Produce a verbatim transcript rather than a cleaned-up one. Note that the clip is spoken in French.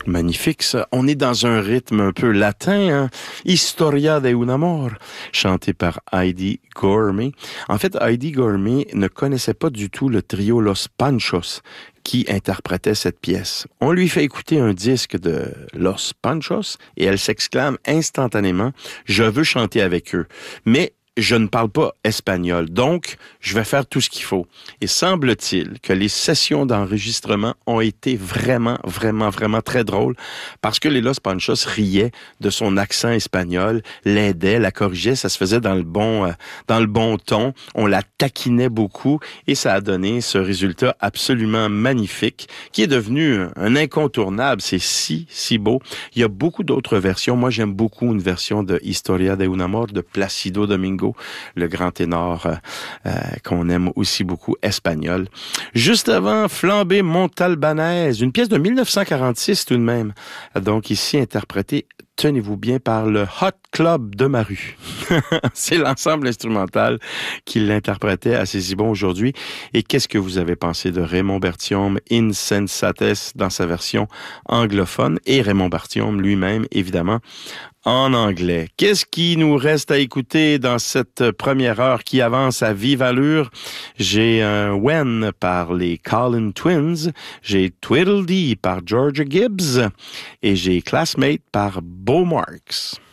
Magnifique, ça. On est dans un rythme un peu latin, hein? Historia de un amor, chanté par Heidi Gourmet. En fait, Heidi Gourmet ne connaissait pas du tout le trio Los Panchos qui interprétait cette pièce. On lui fait écouter un disque de Los Panchos et elle s'exclame instantanément « Je veux chanter avec eux ». Mais je ne parle pas espagnol, donc je vais faire tout ce qu'il faut. Et semble-t-il que les sessions d'enregistrement ont été vraiment, vraiment, vraiment très drôles parce que les Los Panchos riaient de son accent espagnol, l'aidaient, la corrigeaient, ça se faisait dans le bon, euh, dans le bon ton. On la taquinait beaucoup et ça a donné ce résultat absolument magnifique qui est devenu un incontournable. C'est si, si beau. Il y a beaucoup d'autres versions. Moi, j'aime beaucoup une version de Historia de un amor de Placido Domingo, le grand ténor euh, euh, qu'on aime aussi beaucoup, espagnol. Juste avant, Flambée Montalbanaise, une pièce de dix-neuf cent quarante-six tout de même. Donc ici interprétée, tenez-vous bien, par le Hot Club de ma rue. C'est l'ensemble instrumental qui l'interprétait à Cézibon aujourd'hui. Et qu'est-ce que vous avez pensé de Raymond Berthiaume, Insensates, dans sa version anglophone, et Raymond Berthiaume lui-même, évidemment, en anglais. Qu'est-ce qui nous reste à écouter dans cette première heure qui avance à vive allure? J'ai un When par les Collin Twins, j'ai Tweedledee par Georgia Gibbs et j'ai Classmate par Beau Marks.